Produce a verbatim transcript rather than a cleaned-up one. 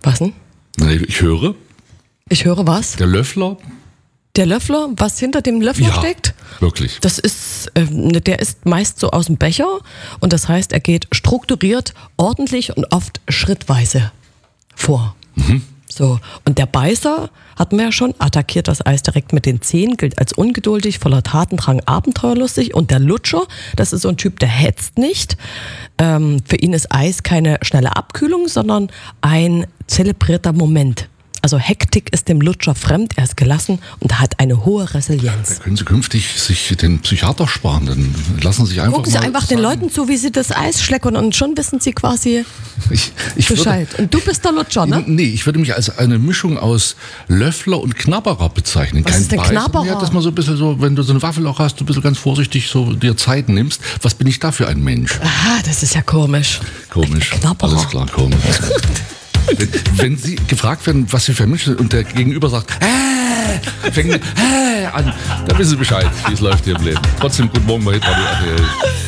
Was denn? Nee, ich höre. Ich höre was? Der Löffler. Der Löffler, was hinter dem Löffler Ja, steckt? wirklich. Das ist, äh, der ist meist so aus dem Becher und das heißt, er geht strukturiert, ordentlich und oft schrittweise vor. Mhm. So, und der Beißer, hatten wir ja schon, attackiert das Eis direkt mit den Zähnen, gilt als ungeduldig, voller Tatendrang, abenteuerlustig. Und der Lutscher, das ist so ein Typ, der hetzt nicht. Ähm, für ihn ist Eis keine schnelle Abkühlung, sondern ein zelebrierter Moment. Also Hektik ist dem Lutscher fremd, er ist gelassen und hat eine hohe Resilienz. Da können Sie künftig sich den Psychiater sparen, dann lassen Sie sich einfach Gucken Sie mal einfach sagen. den Leuten zu, wie sie das Eis schleckern und schon wissen sie quasi ich, ich Bescheid. Würde, Und du bist der Lutscher, ne? Nee, ich würde mich als eine Mischung aus Löffler und Knabberer bezeichnen. Was Kein ist denn Beißen. Knabberer? Ja, dass man so ein bisschen so, wenn du so eine Waffel auch hast, du ein bisschen ganz vorsichtig so dir Zeit nimmst. Was bin ich da für ein Mensch? Aha, das ist ja komisch. Komisch. Knabberer. Alles klar, komisch. Wenn, wenn Sie gefragt werden, was Sie für ein Mensch sind und der Gegenüber sagt, äh, fängt mit äh an, dann wissen Sie Bescheid, wie es läuft hier im Leben. Trotzdem, guten Morgen, bei Hitradio R T L.